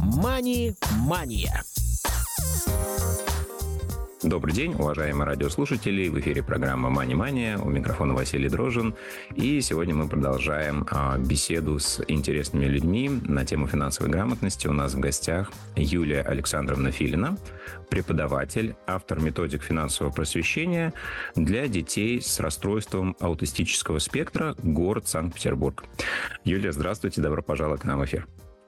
«Мани-мания». Добрый день, уважаемые радиослушатели. В эфире программа «Мани-мания». У микрофона Василий Дрожжин. И сегодня мы продолжаем беседу с интересными людьми на тему финансовой грамотности. У нас в гостях Юлия Александровна Филина, преподаватель, автор методик финансового просвещения для детей с расстройством аутистического спектра, город Санкт-Петербург. Юлия, здравствуйте, добро пожаловать к нам в эфир.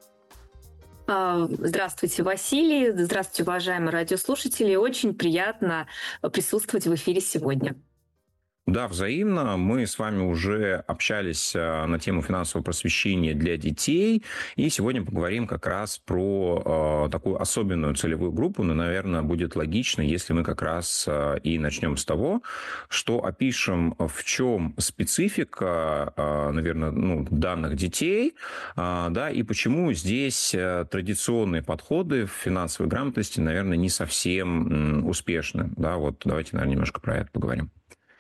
Здравствуйте, Василий. Здравствуйте, уважаемые радиослушатели. Очень приятно присутствовать в эфире сегодня. Да, взаимно. Мы с вами уже общались на тему финансового просвещения для детей. И сегодня поговорим как раз про такую особенную целевую группу. Но, наверное, будет логично, если мы как раз и начнем с того, что опишем, в чем специфика, наверное, данных детей, да, и почему здесь традиционные подходы в финансовой грамотности, наверное, не совсем успешны. Да, вот давайте, наверное, немножко про это поговорим.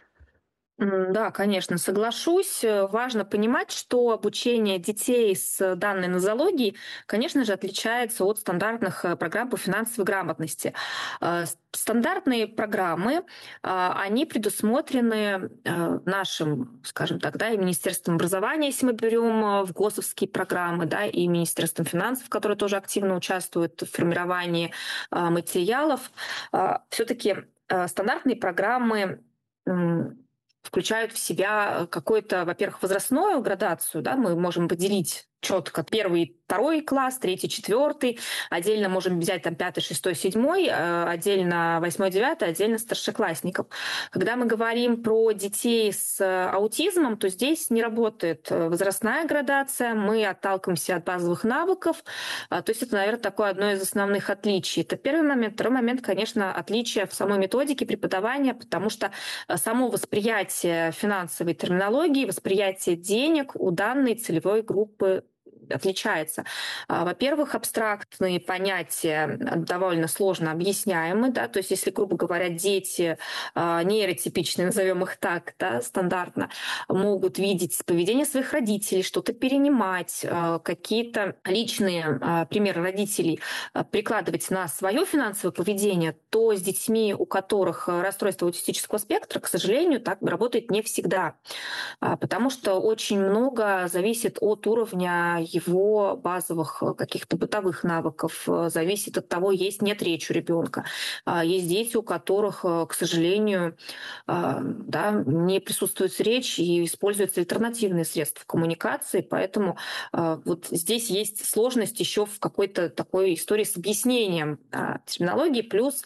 Да, конечно, соглашусь. Важно понимать, что обучение детей с данной нозологией, конечно же, отличается от стандартных программ по финансовой грамотности. Стандартные программы, они предусмотрены нашим, скажем так, да, и Министерством образования, если мы берем в ГОСовские программы, да, и Министерством финансов, которое тоже активно участвует в формировании материалов. Все-таки стандартные программы включают в себя какую-то, во-первых, возрастную градацию, да, мы можем поделить четко первый, второй класс, третий, четвертый, отдельно можем взять там пятый, шестой, седьмой, отдельно восьмой, девятый, отдельно старшеклассников. Когда мы говорим про детей с аутизмом, то здесь не работает возрастная градация, мы отталкиваемся от базовых навыков, то есть это, наверное, такое одно из основных отличий. Это первый момент. Второй момент, конечно, отличие в самой методике преподавания, потому что само восприятие финансовой терминологии, восприятие денег у данной целевой группы отличается. Во-первых, абстрактные понятия довольно сложно объясняемы, да, то есть если, грубо говоря, дети нейротипичные, назовем их так, да, стандартно, могут видеть поведение своих родителей, что-то перенимать, какие-то личные примеры родителей прикладывать на свое финансовое поведение, то с детьми, у которых расстройство аутистического спектра, к сожалению, так работает не всегда, потому что очень много зависит от уровня его базовых каких-то бытовых навыков, зависит от того, есть нет речи у ребенка. Есть дети, у которых, к сожалению, да, не присутствует речь и используются альтернативные средства коммуникации, поэтому вот здесь есть сложность еще в какой-то такой истории с объяснением терминологии, плюс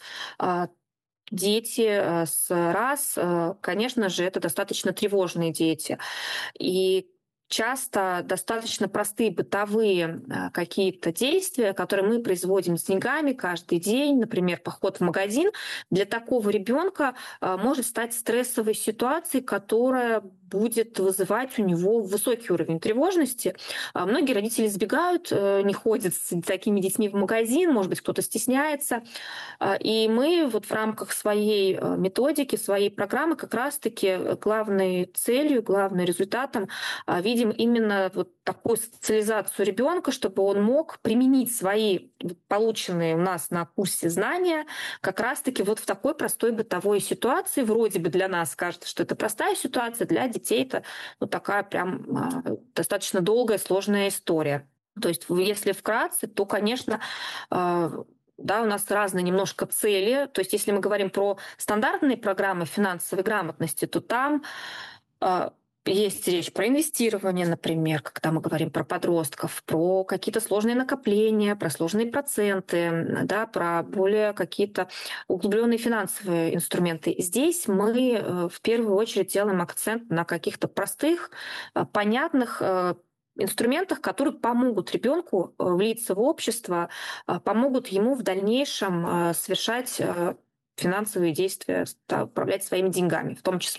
дети с РАС, конечно же, это достаточно тревожные дети. И часто достаточно простые бытовые какие-то действия, которые мы производим с деньгами каждый день, например, поход в магазин, для такого ребенка может стать стрессовой ситуацией, которая будет вызывать у него высокий уровень тревожности. Многие родители избегают, не ходят с такими детьми в магазин, может быть, кто-то стесняется. И мы вот в рамках своей методики, своей программы как раз-таки главной целью, главным результатом видим именно вот такую социализацию ребенка, чтобы он мог применить свои полученные у нас на курсе знания как раз-таки вот в такой простой бытовой ситуации. Вроде бы для нас кажется, что это простая ситуация, для детей это такая прям достаточно долгая, сложная история. То есть если вкратце, то, конечно, да, у нас разные немножко цели. То есть если мы говорим про стандартные программы финансовой грамотности, то там есть речь про инвестирование, например, когда мы говорим про подростков, про какие-то сложные накопления, про сложные проценты, да, про более какие-то углубленные финансовые инструменты. Здесь мы в первую очередь делаем акцент на каких-то простых, понятных инструментах, которые помогут ребенку влиться в общество, помогут ему в дальнейшем совершать финансовые действия, управлять своими деньгами в том числе.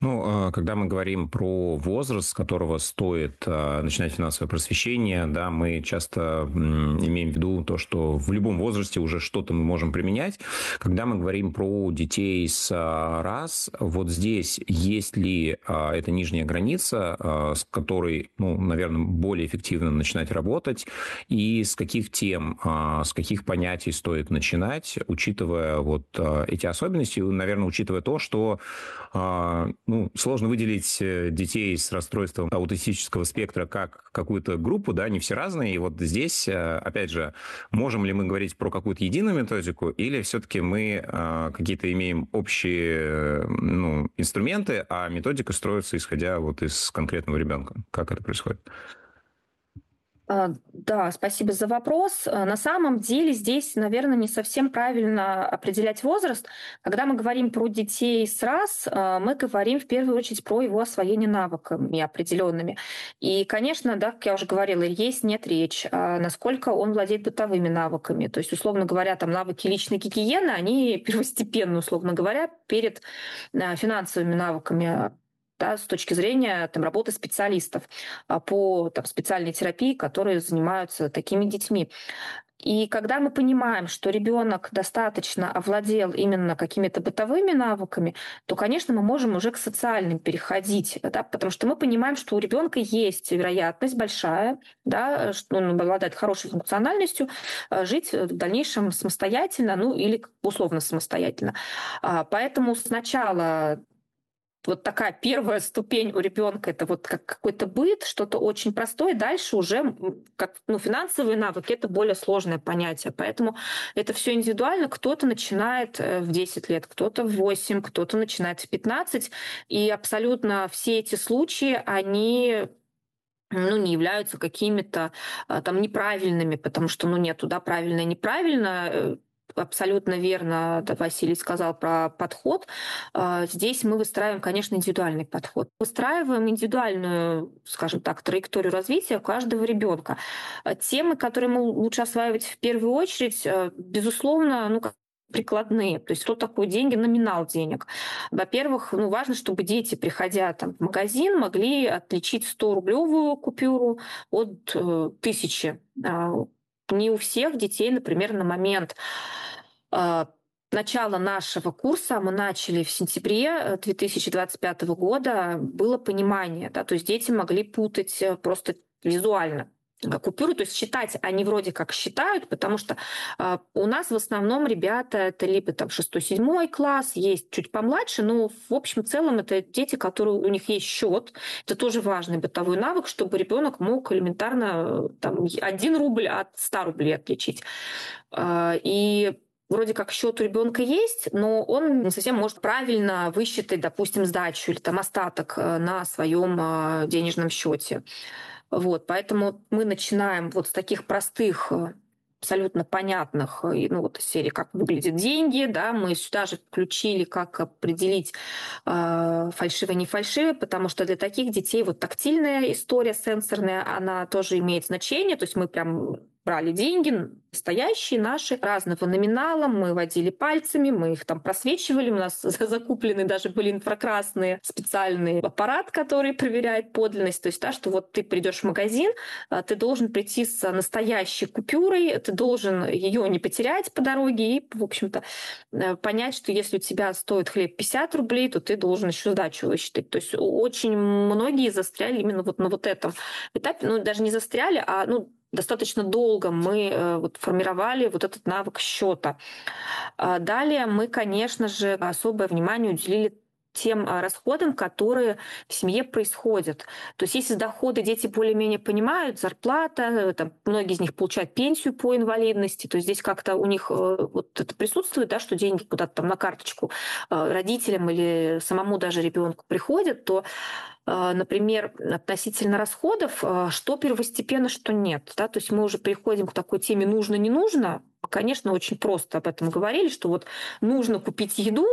Когда мы говорим про возраст, с которого стоит начинать финансовое просвещение, да, мы часто имеем в виду то, что в любом возрасте уже что-то мы можем применять. Когда мы говорим про детей с раз, вот здесь есть ли эта нижняя граница, с которой, наверное, более эффективно начинать работать, и с каких тем, с каких понятий стоит начинать, учитывая вот эти особенности, наверное, учитывая то, что сложно выделить детей с расстройством аутистического спектра как какую-то группу, да, они все разные. И вот здесь, опять же, можем ли мы говорить про какую-то единую методику, или все-таки мы какие-то имеем общие инструменты, а методика строится исходя вот из конкретного ребенка? Как это происходит? Да, спасибо за вопрос. На самом деле здесь, наверное, не совсем правильно определять возраст. Когда мы говорим про детей с раз, мы говорим в первую очередь про его освоение навыками определенными. И, конечно, да, как я уже говорила, есть нет речь, насколько он владеет бытовыми навыками. То есть, условно говоря, там навыки личной гигиены, они первостепенны, условно говоря, перед финансовыми навыками, да, с точки зрения работы специалистов по специальной терапии, которые занимаются такими детьми. И когда мы понимаем, что ребенок достаточно овладел именно какими-то бытовыми навыками, то, конечно, мы можем уже к социальным переходить, да, потому что мы понимаем, что у ребенка есть вероятность большая, да, что он обладает хорошей функциональностью, жить в дальнейшем самостоятельно, или условно самостоятельно. Поэтому сначала вот такая первая ступень у ребенка это вот как какой-то быт, что-то очень простое. Дальше уже как финансовые навыки это более сложное понятие. Поэтому это все индивидуально. Кто-то начинает в 10 лет, кто-то в 8, кто-то начинает в 15. И абсолютно все эти случаи, они не являются какими-то там неправильными, потому что нету, да, правильно и неправильно. Абсолютно верно, да, Василий сказал про подход. Здесь мы выстраиваем, конечно, индивидуальный подход. Выстраиваем индивидуальную, скажем так, траекторию развития каждого ребенка. Темы, которые мы лучше осваивать в первую очередь, безусловно, прикладные. То есть что такое деньги, номинал денег. Во-первых, важно, чтобы дети, приходя в магазин, могли отличить 100-рублевую купюру от 1000. Не у всех детей, например, на момент начала нашего курса, мы начали в сентябре 2025 года, было понимание, да, то есть дети могли путать просто визуально купюры, то есть считать они вроде как считают, потому что у нас в основном ребята это либо 6-7 класс, есть чуть помладше, но в общем целом это дети, которые у них есть счет. Это тоже важный бытовой навык, чтобы ребенок мог элементарно 1 рубль от 100 рублей отличить. И вроде как счет у ребенка есть, но он не совсем может правильно высчитать, допустим, сдачу или остаток на своем денежном счете. Вот, поэтому мы начинаем вот с таких простых, абсолютно понятных, серии, как выглядят деньги, да, мы сюда же включили, как определить фальшивое, не фальшивое, потому что для таких детей вот тактильная история, сенсорная, она тоже имеет значение, то есть мы прям брали деньги, настоящие наши, разного номинала, мы водили пальцами, мы их просвечивали, у нас закуплены даже были инфракрасные специальный аппарат, который проверяет подлинность, то есть, что вот ты придешь в магазин, ты должен прийти с настоящей купюрой, ты должен ее не потерять по дороге и, в общем-то, понять, что если у тебя стоит хлеб 50 рублей, то ты должен еще сдачу высчитать. То есть очень многие застряли именно вот на вот этом этапе, даже не застряли, а достаточно долго мы формировали вот этот навык счета. Далее мы, конечно же, особое внимание уделили тем расходам, которые в семье происходят. То есть если доходы дети более-менее понимают, зарплата, многие из них получают пенсию по инвалидности, то есть здесь как-то у них вот это присутствует, да, что деньги куда-то на карточку родителям или самому даже ребенку приходят, то например, относительно расходов, что первостепенно, что нет. Да? То есть мы уже приходим к такой теме «нужно-не нужно». Конечно, очень просто об этом говорили, что вот нужно купить еду,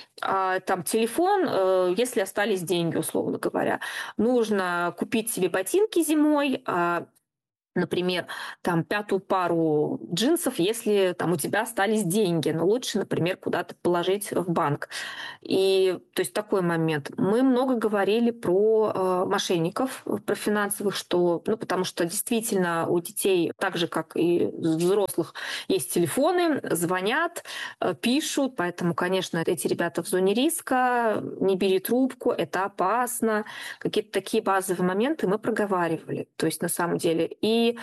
телефон, если остались деньги, условно говоря. Нужно купить себе ботинки зимой, например, там пятую пару джинсов, если там у тебя остались деньги, но лучше, например, куда-то положить в банк. И то есть такой момент. Мы много говорили про мошенников, про финансовых, что, ну, потому что действительно у детей, так же как и у взрослых, есть телефоны, звонят, пишут, поэтому, конечно, эти ребята в зоне риска, не бери трубку, это опасно. Какие-то такие базовые моменты мы проговаривали, то есть на самом деле. И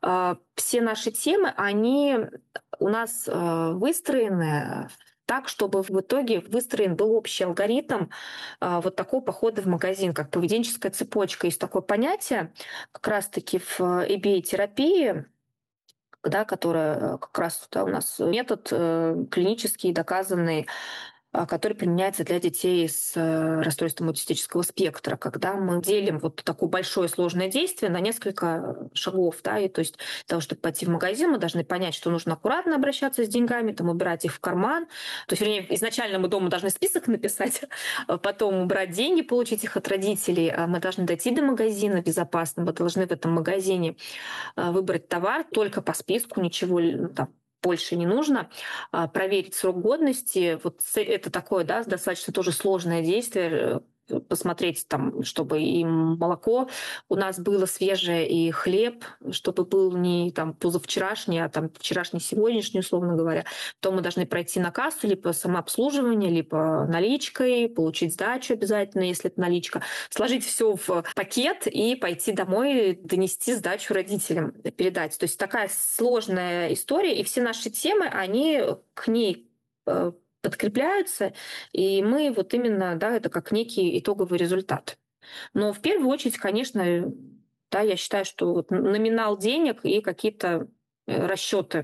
все наши темы, они у нас выстроены так, чтобы в итоге выстроен был общий алгоритм вот такого похода в магазин, как поведенческая цепочка. Есть такое понятие как раз-таки в ABA-терапии, да, которая как раз да, у нас метод клинический, доказанный, который применяется для детей с расстройством аутистического спектра, когда мы делим вот такое большое сложное действие на несколько шагов. Да, и то есть для того, чтобы пойти в магазин, мы должны понять, что нужно аккуратно обращаться с деньгами, там, убирать их в карман. То есть, вернее, изначально мы дома должны список написать, а потом убрать деньги, получить их от родителей. Мы должны дойти до магазина безопасно, мы должны в этом магазине выбрать товар только по списку, ничего там, больше не нужно. Проверить срок годности. Вот это такое, да, достаточно тоже сложное действие. Посмотреть там, чтобы и молоко у нас было свежее, и хлеб, чтобы был не там позавчерашний, а там вчерашний, сегодняшний, условно говоря. То мы должны пройти на кассу, либо самообслуживание, либо наличкой, получить сдачу обязательно, если это наличка, сложить все в пакет и пойти домой, донести сдачу родителям, передать. То есть такая сложная история, и все наши темы, они к ней подкрепляются, и мы вот именно, да, это как некий итоговый результат. Но в первую очередь, конечно, да, я считаю, что вот номинал денег и какие-то расчеты.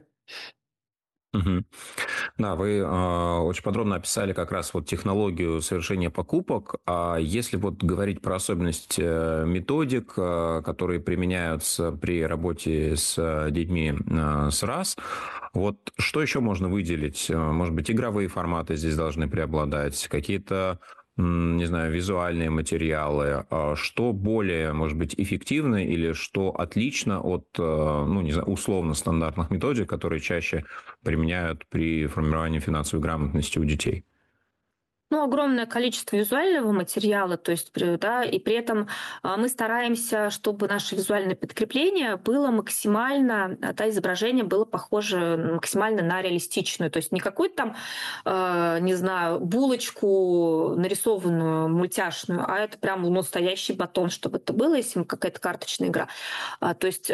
Мгм. Да, вы очень подробно описали как раз вот технологию совершения покупок. А если вот говорить про особенности методик, которые применяются при работе с детьми с РАС, вот что еще можно выделить? Может быть, игровые форматы здесь должны преобладать, какие-то, не знаю, визуальные материалы. Что более, может быть, эффективно или что отлично от, ну, не знаю, условно стандартных методик, которые чаще применяют при формировании финансовой грамотности у детей? Ну, огромное количество визуального материала, то есть, да, и при этом мы стараемся, чтобы наше визуальное подкрепление было максимально, да, изображение было похоже максимально на реалистичную, то есть не какую-то там, не знаю, булочку нарисованную мультяшную, а это прям настоящий батон, чтобы это было, если какая-то карточная игра. То есть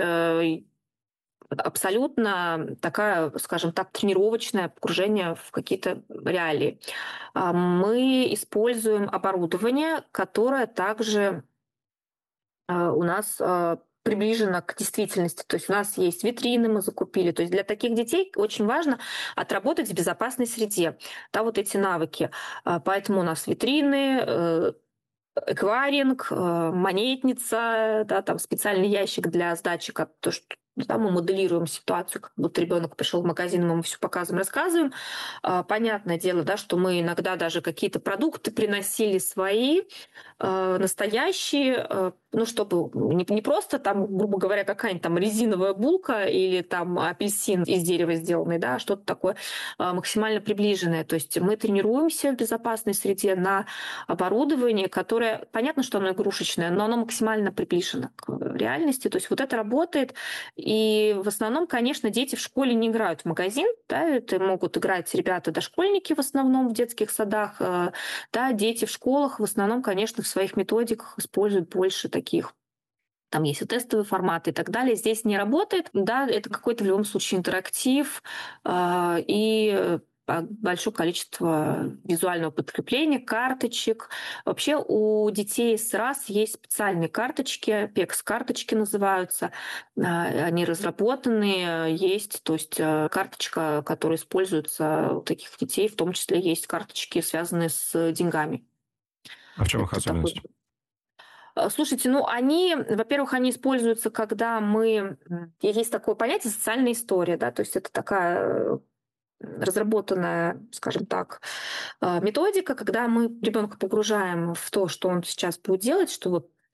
абсолютно такая, скажем так, тренировочное погружение в какие-то реалии. Мы используем оборудование, которое также у нас приближено к действительности. То есть у нас есть витрины, мы закупили. То есть для таких детей очень важно отработать в безопасной среде. Да, вот эти навыки. Поэтому у нас витрины, эквайринг, монетница, да, там специальный ящик для сдачи, как то, что да, мы моделируем ситуацию, как будто ребенок пришел в магазин, мы ему все показываем, рассказываем. Понятное дело, да, что мы иногда даже какие-то продукты приносили свои, настоящие, ну, чтобы не просто там, грубо говоря, какая-нибудь там резиновая булка или там апельсин из дерева сделанный, да, а что-то такое максимально приближенное. То есть мы тренируемся в безопасной среде на оборудовании, которое, понятно, что оно игрушечное, но оно максимально приближено к реальности. То есть вот это работает. И в основном, конечно, дети в школе не играют в магазин, да, это могут играть ребята-дошкольники в основном в детских садах, да, дети в школах в основном, конечно, в своих методиках используют больше таких. Там есть и тестовые форматы и так далее. Здесь не работает. Да, это какой-то в любом случае интерактив и большое количество визуального подкрепления, карточек. Вообще у детей с РАС есть специальные карточки, PECS-карточки называются. Они разработаны, есть, то есть карточка, которая используется у таких детей, в том числе есть карточки, связанные с деньгами. А в чем их Это такой. особенность? Слушайте, ну они, во-первых, они используются, когда мы... Есть такое понятие социальная история, да, то есть это такая разработанная, скажем так, методика, когда мы ребенка погружаем в то, что он сейчас будет делать, что вот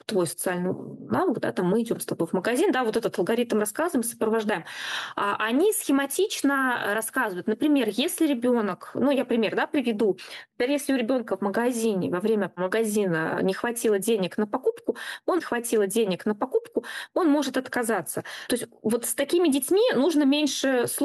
твой социальный навык, да, там мы идем с тобой в магазин, да, вот этот алгоритм рассказываем, сопровождаем. Они схематично рассказывают. Например, если ребенок, ну, я пример, да, приведу. Например, если у ребенка в магазине, во время магазина не хватило денег на покупку, он может отказаться. То есть вот с такими детьми нужно меньше